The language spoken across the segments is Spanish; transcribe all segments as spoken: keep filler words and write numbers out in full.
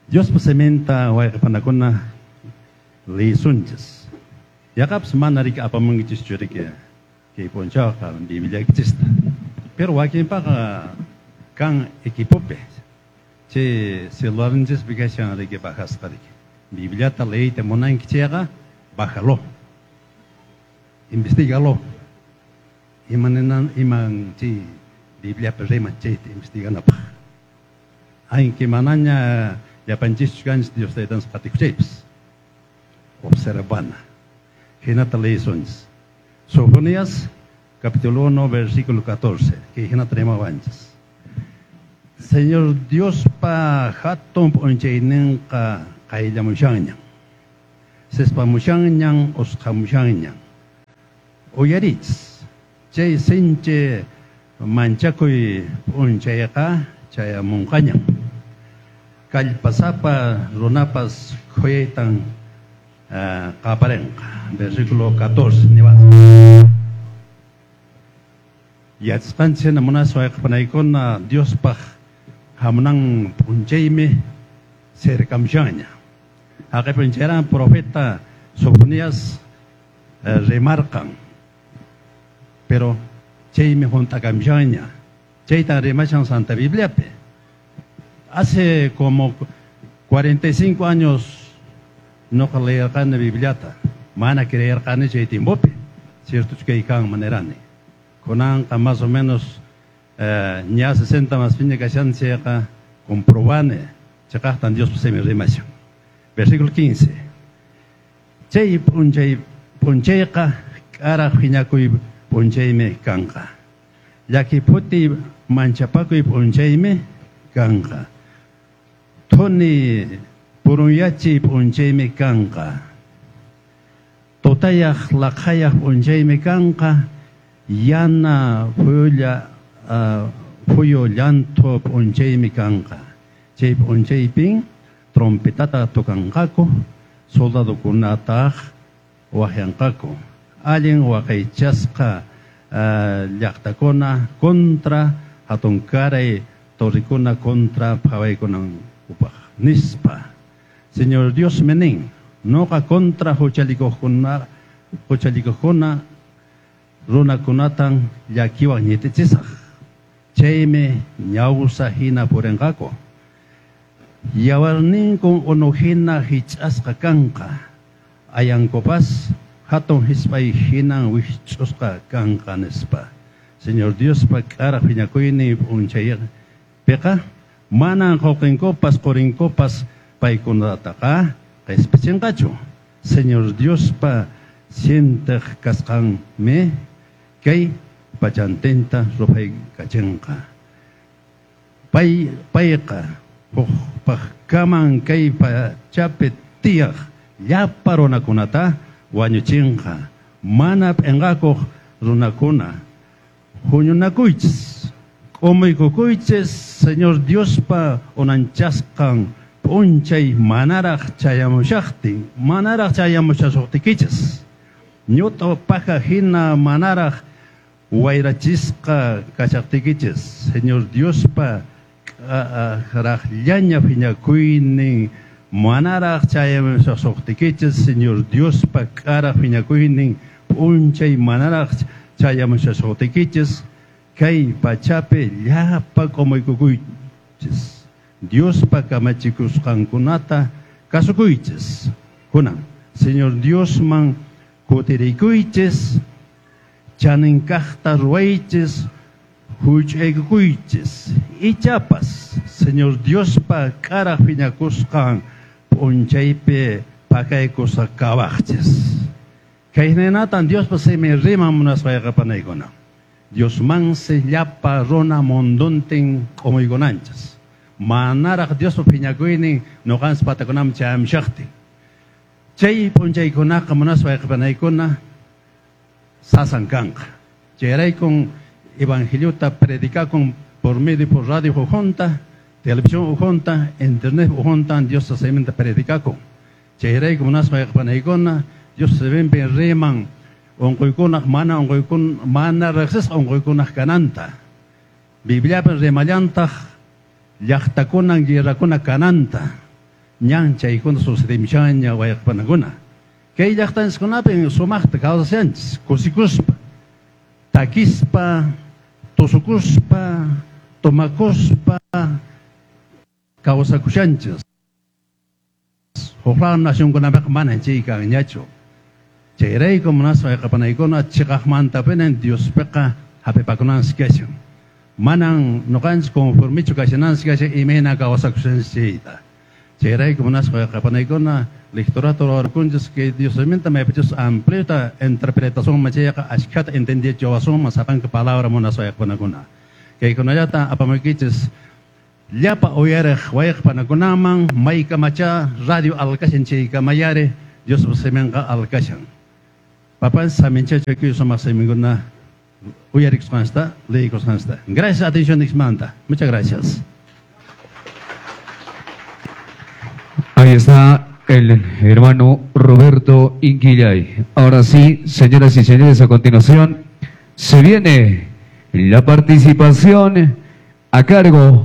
Dios pasementa wa panakuna lisunches. Yakaps manarik apamangis churike que poncha ka Biblia exista. Pero wakin pa kan equipope. Che celulanjes bigashan de que bajas tarik. Biblia ta ley te monan kichega bájalo. Investígalo. Imanenan iman chi Biblia perema che investigana pa. Hay que mananya ya panchis gans Dios te dan spatikus. Observana. Genata leisons. Sofonías capítulo uno versículo catorce. Que genata rema vanches. Señor Dios pa hatom poncheinen ka kaila mushanyang. Sespa mushanyang os kamushanyang. Oyarits. Chay senche manchakoy ponchayaka chaya mungkanyang. Kalpasapa runapas koyetan uh, kaparenka. Versículo catorce. Yatspanche na muna soya kapanaykon na Dios pa hamunang punchayme serkamsyanya. Hake punchayaran profeta Sofonías uh, remarcan. Pero chayme junta kamsyanya. Chayta remachan Santa Biblia pe. Hace como cuarenta y cinco años no leer la Biblia. Mana creer que es timbope. Cierto que hay can manerane. Conan más o menos ya sesenta más fines que sean seca comprobane. Chacastan Dios se me remasión. Versículo quince. Chay punchay punchayka cara hinakui punchayme kanka. Ya que puti manchapakui punchayme kanka. Toni purunyachi punchayme kanka. Totayak lakhayak punchayme kanka. Yana fuya fuyo llanto punchayme kanka. Chay punchaypin trompetata tokankako. Soldado kunatag wahankako. Alien wakaychaska llaqtakuna contra hatunkaray torikuna contra pawaykunan upaj nispa. Señor Dios menen, noqa contra huchalikujuna huchalikujuna runakunatan llakiwan ñitichisaq. Chayme ñawsa hina purinqaku. Yawarninkun unuhina hich'asqa kanqa. Ayankopas hatun hispay hinan wich'usqa kanqa nispa. Señor Dios pa k'ara phiñakuyni unchayqa peka manan qoqinkopas qorinkopas paykunataqa qhispichinqachu. Señor Dios pa sientaq kasqanmi kay pachantenta ruphay kachinqa. Pay payqa paqkaman kay pachapi tiyaq llapa runakunata wañuchinqa. Mana p'inqakuq runakuna huñunakuychis. Q'umuykukuchis Señor Dios pa unanchasqan punchay manaraq chayamushaqtin, manaraq chayamushasuqtikichis. Ñuto paja hina manaraq wayrachisqa kachaqtikichis. Señor Dios pa raqllaña phiñakuynin manaraq chayamushasuqtikichis. Señor Dios pa k'ara phiñakuynin punchay manaraq chayamushasuqtikichis. Kay pachape llapa q'umuykukuchis. Dios pa kamachikusqankunata kasukuychis. Kunan, Señor Dios man kutirikuychis, chaninkaqta ruwaychis, huch'aykukuychis. Ichapas, Señor Dios pa k'ara phiñakusqan punchaypi pakaykusa kawaqchis. Kay ninatan Dios pa se me riman munasqayqapanaykuna. Dios man se llapa rona mondonten q'umuykunanchas. Manaraq Dios pa phiñakuynin nuqans patakunam chayamshaqtin. Chay punchaykunaqa munasqayqapanaykuna sasan kanqa. Chayraykun evangeliota predicakun por medio por radio ujunta, televisión ujunta, internet ujunta, Dios se menta predicakun. Chayraykun munasqayqapanaykuna Dios se ven ben reman onquykunaq mana onquykun mana riqsisqa onquykunaq kananta. Biblia ben remallantaq llaqtakunan guerrakuna kananta. ñan chaykuna sucedimshaña wayaqpanakuna. Kay llaqtaniskunapi sumaqta kawsasyanchis, kusikuspa, takispa, tusukuspa, tomakuspa, kawsakushanchis. Huklaan nasyunkunapiqa mana chay kanñachu. Chayrayku munas wayaqapanaykuna chiqaqmantapinen Diospiqa hapipakunansikachu. Manan nuqanchis conformichu kashanansikasha imena kawsakushanchis chayta. Chayrayku munas wayaqapanaykuna lectorato orkunchis que Diosminta me pechus ampliota interpretación machayaqa ashkata entendicho asuma sapanka palabra munas wayaqpanakuna. Kaykunallata apamakichis llapa uyariq wayaqpanakunaman mayka macha radio alkashan chayka mayari Dios semenqa alkashan. Papan saminchacho que sumaq seminguna uyariq consta, leicos consta. Gracias, atención Ixmanta. Muchas gracias. Ahí está el hermano Roberto Inquillay. Ahora sí, señoras y señores, a continuación se viene la participación a cargo,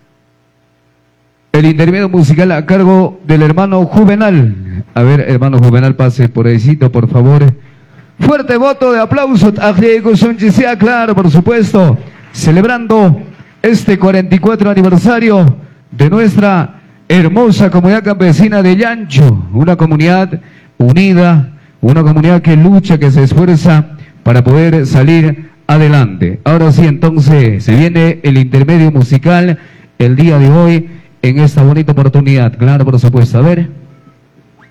el intermedio musical a cargo del hermano Juvenal. A ver, hermano Juvenal, pase por ahícito, por favor. Fuerte voto de aplauso, sea claro, por supuesto, celebrando este cuarenta y cuatro aniversario de nuestra hermosa comunidad campesina de Llancho, una comunidad unida, una comunidad que lucha, que se esfuerza para poder salir adelante. Ahora sí, entonces, se viene el intermedio musical el día de hoy en esta bonita oportunidad. Claro, por supuesto. A ver.